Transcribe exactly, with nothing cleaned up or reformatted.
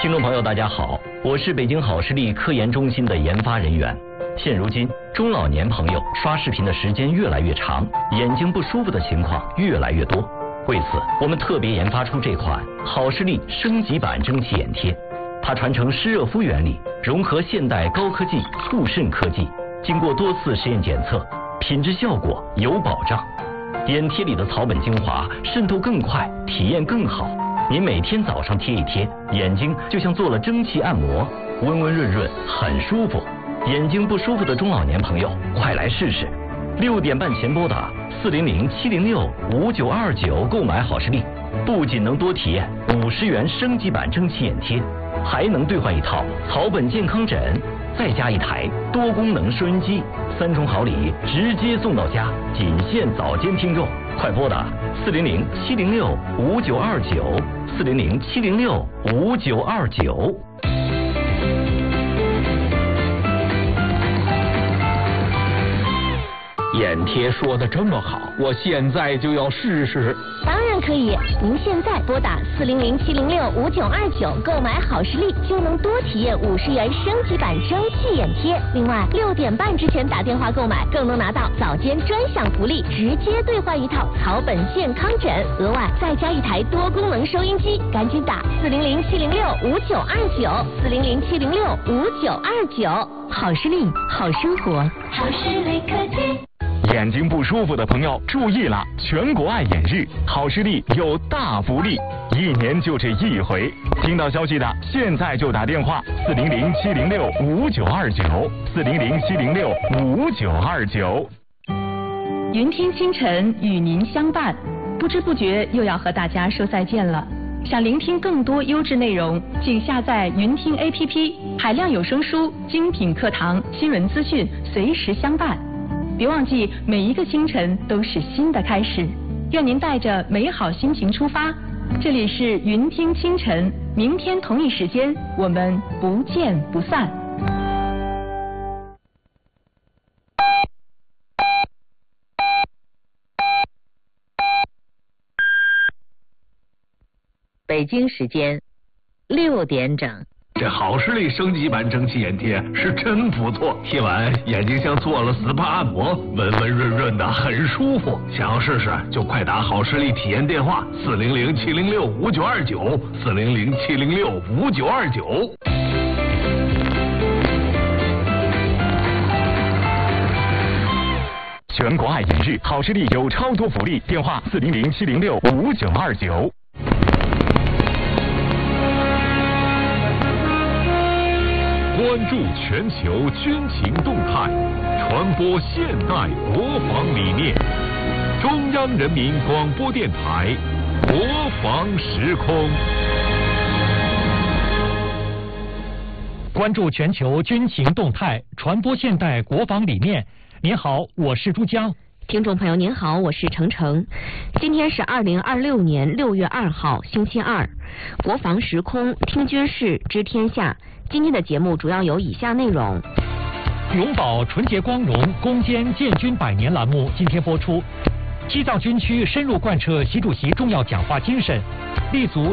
听众朋友，大家好，我是北京好视力科研中心的研发人员。现如今，中老年朋友刷视频的时间越来越长，眼睛不舒服的情况越来越多。为此，我们特别研发出这款好视力升级版蒸汽眼贴。它传承湿热敷原理，融合现代高科技促渗科技，经过多次实验检测，品质效果有保障。眼贴里的草本精华渗透更快，体验更好。您每天早上贴一贴，眼睛就像做了蒸汽按摩，温温润润，很舒服。眼睛不舒服的中老年朋友，快来试试！六点半前拨打四零零七零六五九二九购买好视力，不仅能多体验五十元升级版蒸汽眼贴，还能兑换一套草本健康枕，再加一台多功能收音机，三重好礼直接送到家，仅限早间听众，快拨打四零零七零六五九二九四零零七零六五九二九。 眼贴说的这么好，我现在就要试试。 当然可以，您现在拨打四零零七零六五九二九购买好视力，就能多体验五十元升级版蒸汽眼贴。另外，六点半之前打电话购买，更能拿到早间专享福利，直接兑换一套草本健康枕，额外再加一台多功能收音机。赶紧打四零零七零六五九二九四零零七零六五九二九。好视力，好生活，好视力科技。 眼睛不舒服的朋友注意了，全国爱眼日，好视力有大福利，一年就这一回。听到消息的，现在就打电话四零零七零六五九二九四零零七零六五九二九。 云听清晨与您相伴，不知不觉又要和大家说再见了。想聆听更多优质内容，请下载云听 A P P， 海量有声书、精品课堂、新闻资讯，随时相伴。别忘记，每一个清晨都是新的开始。愿您带着美好心情出发。这里是云听清晨，明天同一时间我们不见不散。 北京时间六点整。 这好视力升级版蒸汽眼贴是真不错，贴完眼睛像做了 S P A 按摩，温温润润的，很舒服。想要试试就快打好视力体验电话四零零七零六五九二九四零零七零六五九二九。 全国爱眼日，好视力有超多福利，电话四零零七零六五九二九。 关注全球军情动态，传播现代国防理念。中央人民广播电台国防时空。 关注全球军情动态，传播现代国防理念。您好，我是朱江。 听众朋友您好，我是程程。今天是二零二六年六月二号，星期二。国防时空，听军事，知天下。今天的节目主要有以下内容： 永葆纯洁光荣，攻坚建军百年栏目今天播出。西藏军区深入贯彻习主席重要讲话精神，立足